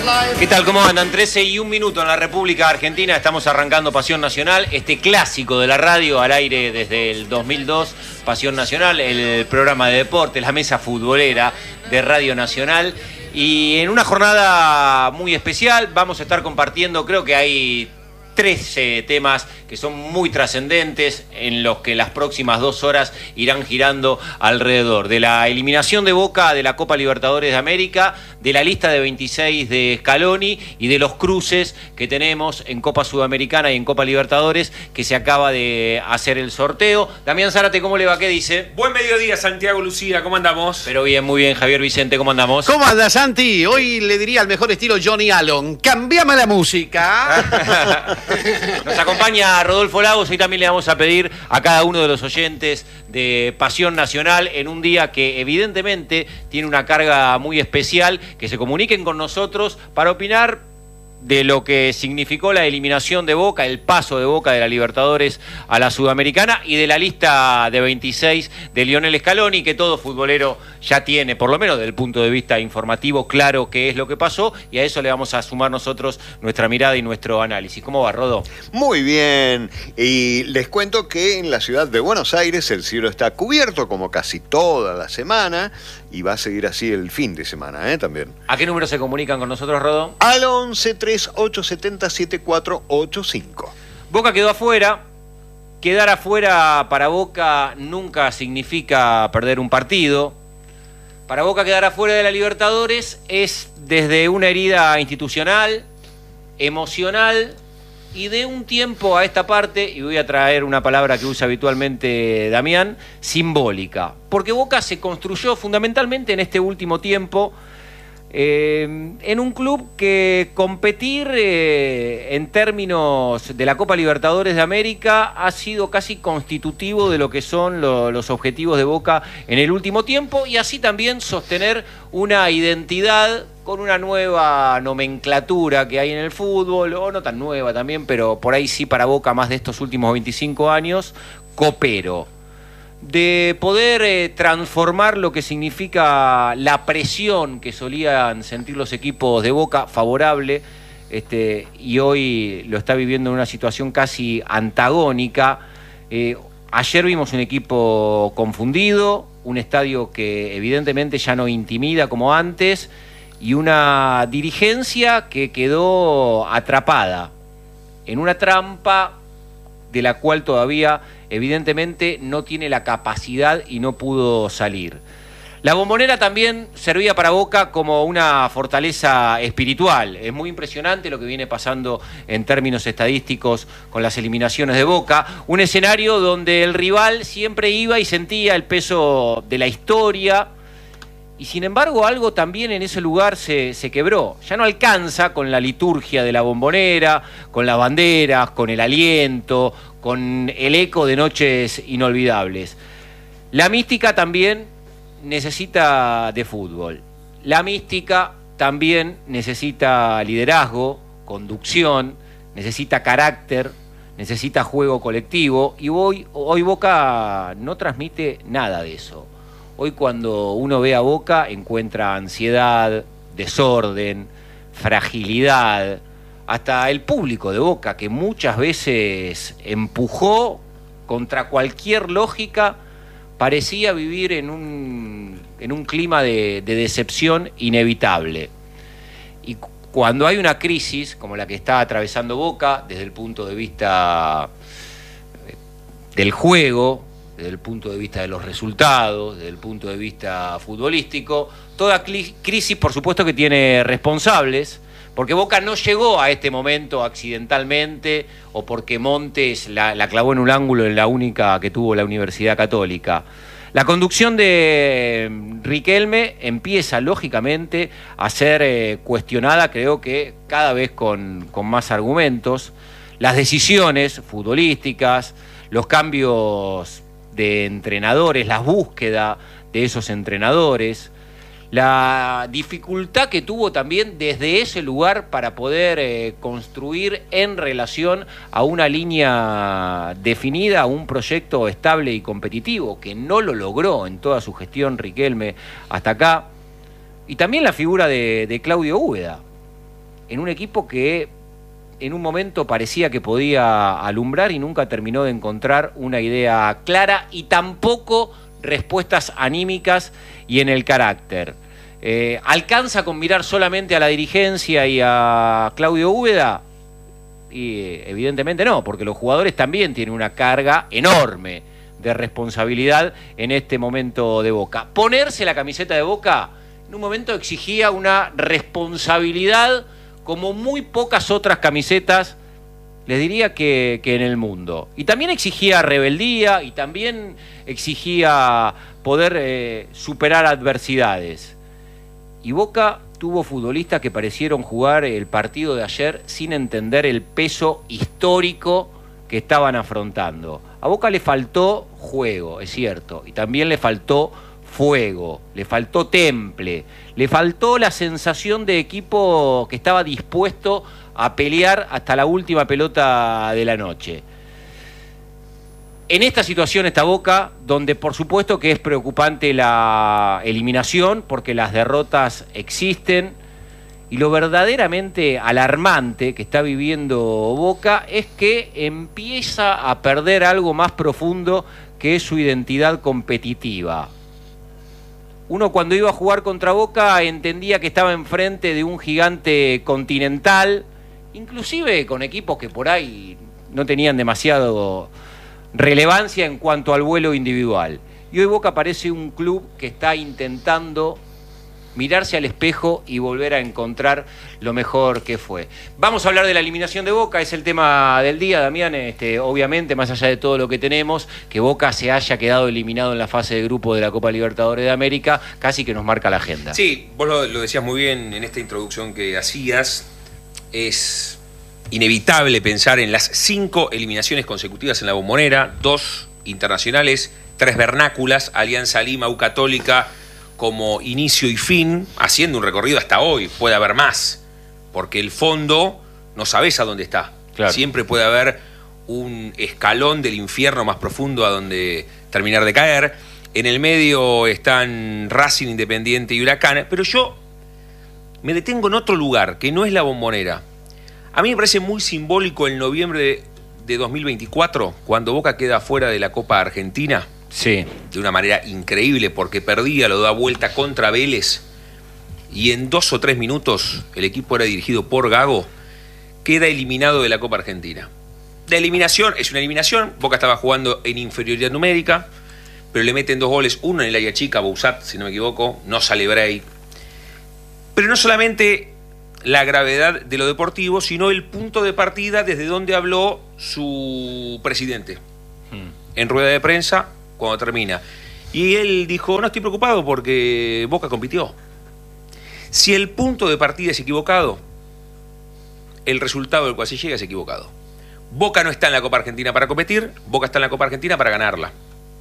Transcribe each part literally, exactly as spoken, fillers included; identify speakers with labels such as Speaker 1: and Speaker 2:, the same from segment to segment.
Speaker 1: ¿Qué tal? ¿Cómo andan? trece y un minuto en la República Argentina. Estamos arrancando Pasión Nacional, este clásico de la radio al aire desde el dos mil dos. Pasión Nacional, el programa de deportes, la mesa futbolera de Radio Nacional. Y en una jornada muy especial vamos a estar compartiendo, creo que hay trece temas que son muy trascendentes, en los que las próximas dos horas irán girando alrededor de la eliminación de Boca de la Copa Libertadores de América, de la lista de veintiséis de Scaloni y de los cruces que tenemos en Copa Sudamericana y en Copa Libertadores, que se acaba de hacer el sorteo. Damián Zárate, ¿cómo le va? ¿Qué dice?
Speaker 2: Buen mediodía, Santiago Lucía, ¿cómo andamos?
Speaker 1: Pero bien, muy bien. Javier Vicente, ¿cómo andamos?
Speaker 3: ¿Cómo anda, Santi? Hoy le diría al mejor estilo Johnny Allen: cambiame la música.
Speaker 1: Nos acompaña Rodolfo Lagos. Hoy también le vamos a pedir a cada uno de los oyentes de Pasión Nacional, en un día que evidentemente tiene una carga muy especial, que se comuniquen con nosotros para opinar de lo que significó la eliminación de Boca, el paso de Boca de la Libertadores a la Sudamericana y de la lista de veintiséis de Lionel Scaloni, que todo futbolero ya tiene, por lo menos desde el punto de vista informativo, claro qué es lo que pasó, y a eso le vamos a sumar nosotros nuestra mirada y nuestro análisis. ¿Cómo va, Rodó?
Speaker 4: Muy bien, y les cuento que en la ciudad de Buenos Aires el cielo está cubierto como casi toda la semana, y va a seguir así el fin de semana, ¿eh? También.
Speaker 1: ¿A qué número se comunican con nosotros, Rodó?
Speaker 4: Al once tres ocho siete cero siete cuatro ocho cinco.
Speaker 1: Boca quedó afuera. Quedar afuera para Boca nunca significa perder un partido. Para Boca quedar afuera de la Libertadores es desde una herida institucional, emocional y de un tiempo a esta parte, y voy a traer una palabra que usa habitualmente Damián, simbólica. Porque Boca se construyó fundamentalmente en este último tiempo Eh, en un club que competir eh, en términos de la Copa Libertadores de América ha sido casi constitutivo de lo que son lo, los objetivos de Boca en el último tiempo, y así también sostener una identidad con una nueva nomenclatura que hay en el fútbol, o no tan nueva también, pero por ahí sí para Boca más de estos últimos veinticinco años, copero. De poder eh, transformar lo que significa la presión que solían sentir los equipos de Boca favorable, este, y hoy lo está viviendo en una situación casi antagónica. Eh, ayer vimos un equipo confundido, un estadio que evidentemente ya no intimida como antes, y una dirigencia que quedó atrapada en una trampa de la cual todavía evidentemente no tiene la capacidad y no pudo salir. La Bombonera también servía para Boca como una fortaleza espiritual. Es muy impresionante lo que viene pasando en términos estadísticos con las eliminaciones de Boca. Un escenario donde el rival siempre iba y sentía el peso de la historia, y sin embargo algo también en ese lugar se, se quebró. Ya no alcanza con la liturgia de la Bombonera, con las banderas, con el aliento, con el eco de noches inolvidables. La mística también necesita de fútbol. La mística también necesita liderazgo, conducción, necesita carácter, necesita juego colectivo, y hoy, hoy Boca no transmite nada de eso. Hoy cuando uno ve a Boca encuentra ansiedad, desorden, fragilidad. Hasta el público de Boca, que muchas veces empujó contra cualquier lógica, parecía vivir en un, en un clima de, de decepción inevitable. Y cuando hay una crisis como la que está atravesando Boca, desde el punto de vista del juego, desde el punto de vista de los resultados, desde el punto de vista futbolístico, toda crisis por supuesto que tiene responsables, porque Boca no llegó a este momento accidentalmente o porque Montes la, la clavó en un ángulo en la única que tuvo la Universidad Católica. La conducción de Riquelme empieza lógicamente a ser eh, cuestionada, creo que cada vez con, con más argumentos. Las decisiones futbolísticas, los cambios de entrenadores, la búsqueda de esos entrenadores, la dificultad que tuvo también desde ese lugar para poder eh, construir en relación a una línea definida, a un proyecto estable y competitivo, que no lo logró en toda su gestión Riquelme hasta acá. Y también la figura de, de Claudio Úbeda, en un equipo que en un momento parecía que podía alumbrar y nunca terminó de encontrar una idea clara y tampoco respuestas anímicas y en el carácter. Eh, ¿Alcanza con mirar solamente a la dirigencia y a Claudio Úbeda? Y evidentemente no, porque los jugadores también tienen una carga enorme de responsabilidad en este momento de Boca. Ponerse la camiseta de Boca en un momento exigía una responsabilidad como muy pocas otras camisetas, les diría que, que en el mundo. Y también exigía rebeldía y también exigía poder eh, superar adversidades. Y Boca tuvo futbolistas que parecieron jugar el partido de ayer sin entender el peso histórico que estaban afrontando. A Boca le faltó juego, es cierto, y también le faltó fuego, le faltó temple, le faltó la sensación de equipo que estaba dispuesto a pelear hasta la última pelota de la noche. En esta situación está Boca, donde por supuesto que es preocupante la eliminación, porque las derrotas existen, y lo verdaderamente alarmante que está viviendo Boca es que empieza a perder algo más profundo, que es su identidad competitiva. Uno cuando iba a jugar contra Boca entendía que estaba enfrente de un gigante continental, inclusive con equipos que por ahí no tenían demasiado relevancia en cuanto al vuelo individual. Y hoy Boca parece un club que está intentando mirarse al espejo y volver a encontrar lo mejor que fue. Vamos a hablar de la eliminación de Boca, es el tema del día, Damián. Este, obviamente, más allá de todo lo que tenemos, que Boca se haya quedado eliminado en la fase de grupo de la Copa Libertadores de América, casi que nos marca la agenda.
Speaker 2: Sí, vos lo, lo decías muy bien en esta introducción que hacías. Es inevitable pensar en las cinco eliminaciones consecutivas en la Bombonera, dos internacionales, tres vernáculas, Alianza Lima, U Católica, como inicio y fin, haciendo un recorrido hasta hoy. Puede haber más, porque el fondo no sabés a dónde está. Claro. Siempre puede haber un escalón del infierno más profundo a donde terminar de caer. En el medio están Racing, Independiente y Huracán, pero yo me detengo en otro lugar, que no es la Bombonera. A mí me parece muy simbólico el noviembre de, de dos mil veinticuatro, cuando Boca queda fuera de la Copa Argentina.
Speaker 1: Sí.
Speaker 2: De una manera increíble, porque perdía, lo da vuelta contra Vélez, y en dos o tres minutos el equipo era dirigido por Gago, queda eliminado de la Copa Argentina. La eliminación es una eliminación, Boca estaba jugando en inferioridad numérica, pero le meten dos goles, uno en el área chica, Bouzat, si no me equivoco, no sale Bray. Pero no solamente la gravedad de lo deportivo, sino el punto de partida desde donde habló su presidente. Hmm. En rueda de prensa, cuando termina. Y él dijo, no estoy preocupado porque Boca compitió. Si el punto de partida es equivocado, el resultado del cual se llega es equivocado. Boca no está en la Copa Argentina para competir, Boca está en la Copa Argentina para ganarla.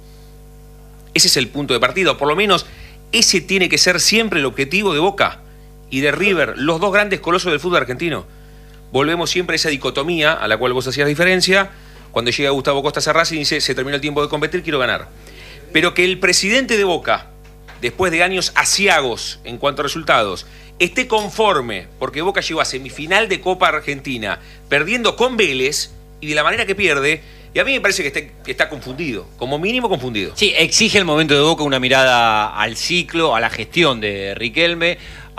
Speaker 2: Ese es el punto de partida, o por lo menos ese tiene que ser siempre el objetivo de Boca y de River, los dos grandes colosos del fútbol argentino. Volvemos siempre a esa dicotomía a la cual vos hacías diferencia. Cuando llega Gustavo Costa a Racing y dice, se terminó el tiempo de competir, quiero ganar. Pero que el presidente de Boca, después de años aciagos en cuanto a resultados, esté conforme, porque Boca llegó a semifinal de Copa Argentina, perdiendo con Vélez, y de la manera que pierde, y a mí me parece que está, que está confundido, como mínimo confundido.
Speaker 1: Sí, exige el momento de Boca una mirada al ciclo, a la gestión de Riquelme,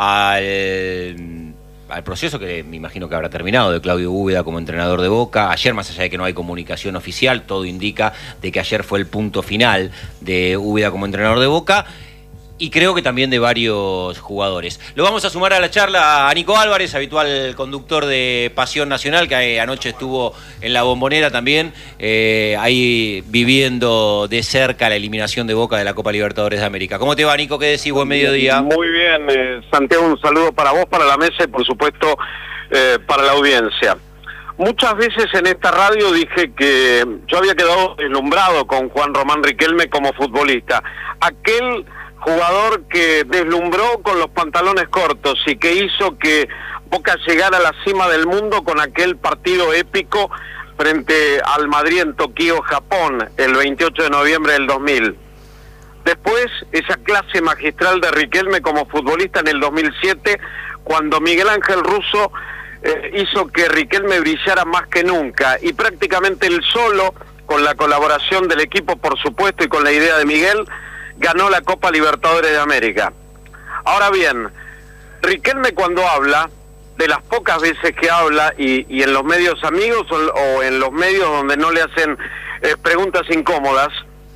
Speaker 1: al... al proceso que me imagino que habrá terminado de Claudio Úbeda como entrenador de Boca. Ayer, más allá de que no hay comunicación oficial, todo indica de que ayer fue el punto final de Úbeda como entrenador de Boca, y creo que también de varios jugadores. Lo vamos a sumar a la charla a Nico Álvarez, habitual conductor de Pasión Nacional, que anoche estuvo en la Bombonera también, eh, ahí viviendo de cerca la eliminación de Boca de la Copa Libertadores de América. ¿Cómo te va, Nico? ¿Qué decís? Buen mediodía.
Speaker 5: Muy bien, eh, Santiago, un saludo para vos, para la mesa y por supuesto eh, para la audiencia. Muchas veces en esta radio dije que yo había quedado deslumbrado con Juan Román Riquelme como futbolista. Aquel jugador que deslumbró con los pantalones cortos y que hizo que Boca llegara a la cima del mundo con aquel partido épico frente al Madrid en Tokio, Japón, el veintiocho de noviembre del dos mil. Después, esa clase magistral de Riquelme como futbolista en el dos mil siete, cuando Miguel Ángel Russo eh, hizo que Riquelme brillara más que nunca, y prácticamente él solo, con la colaboración del equipo por supuesto y con la idea de Miguel, ganó la Copa Libertadores de América. Ahora bien, Riquelme cuando habla, de las pocas veces que habla, y, y en los medios amigos o, o en los medios donde no le hacen eh, preguntas incómodas,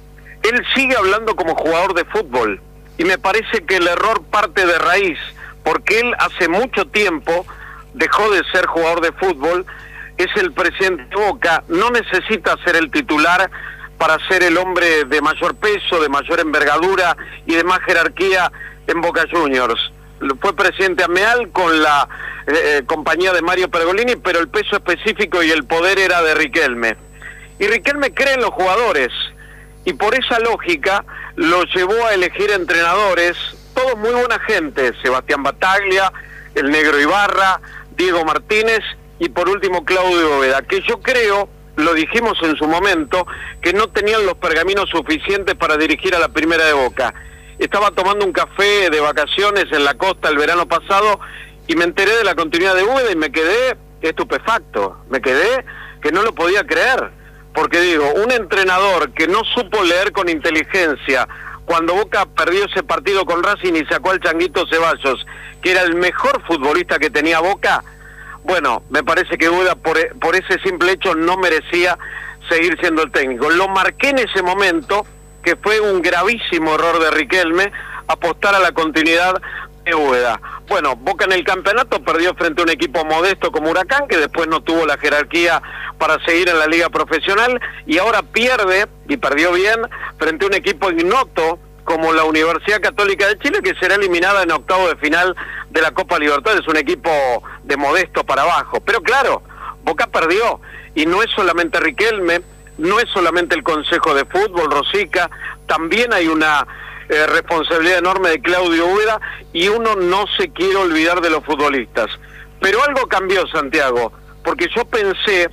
Speaker 5: él sigue hablando como jugador de fútbol, y me parece que el error parte de raíz, porque él hace mucho tiempo dejó de ser jugador de fútbol, es el presidente de Boca, no necesita ser el titular para ser el hombre de mayor peso, de mayor envergadura y de más jerarquía en Boca Juniors. Fue presidente ameal con la eh, compañía de Mario Pergolini, pero el peso específico y el poder era de Riquelme. Y Riquelme cree en los jugadores, y por esa lógica lo llevó a elegir entrenadores, todos muy buena gente, Sebastián Bataglia, el Negro Ibarra, Diego Martínez y por último Claudio Bóveda, que yo creo, lo dijimos en su momento, que no tenían los pergaminos suficientes para dirigir a la primera de Boca. Estaba tomando un café de vacaciones en la costa el verano pasado y me enteré de la continuidad de Bóveda y me quedé estupefacto, me quedé que no lo podía creer, porque digo, un entrenador que no supo leer con inteligencia cuando Boca perdió ese partido con Racing y sacó al Changuito Ceballos, que era el mejor futbolista que tenía Boca, bueno, me parece que Bóveda por, por ese simple hecho no merecía seguir siendo el técnico. Lo marqué en ese momento, que fue un gravísimo error de Riquelme apostar a la continuidad de Bóveda. Bueno, Boca en el campeonato perdió frente a un equipo modesto como Huracán, que después no tuvo la jerarquía para seguir en la liga profesional, y ahora pierde, y perdió bien, frente a un equipo ignoto como la Universidad Católica de Chile, que será eliminada en octavo de final de la Copa Libertadores, un equipo de modesto para abajo. Pero claro, Boca perdió, y no es solamente Riquelme, no es solamente el Consejo de Fútbol, Rosica, también hay una eh, responsabilidad enorme de Claudio Bóveda, y uno no se quiere olvidar de los futbolistas. Pero algo cambió, Santiago, porque yo pensé,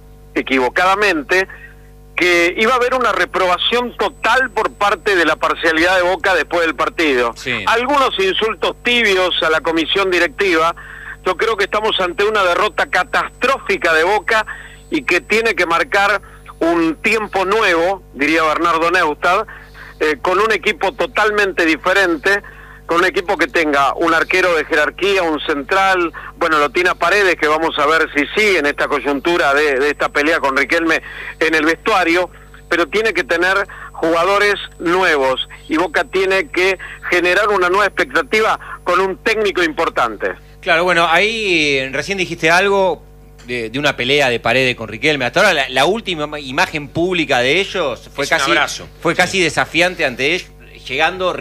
Speaker 5: equivocadamente, que iba a haber una reprobación total por parte de la parcialidad de Boca después del partido.
Speaker 1: Sí.
Speaker 5: Algunos insultos tibios a la comisión directiva. Yo creo que estamos ante una derrota catastrófica de Boca y que tiene que marcar un tiempo nuevo, diría Bernardo Neustadt, eh, con un equipo totalmente diferente, con un equipo que tenga un arquero de jerarquía, un central, bueno, lo tiene a Paredes, que vamos a ver si sigue en esta coyuntura de, de esta pelea con Riquelme en el vestuario, pero tiene que tener jugadores nuevos, y Boca tiene que generar una nueva expectativa con un técnico importante.
Speaker 1: Claro, bueno, ahí recién dijiste algo de, de una pelea de Paredes con Riquelme. Hasta ahora la, la última imagen pública de ellos fue
Speaker 2: Es un
Speaker 1: casi,
Speaker 2: abrazo.
Speaker 1: fue casi desafiante ante ellos, llegando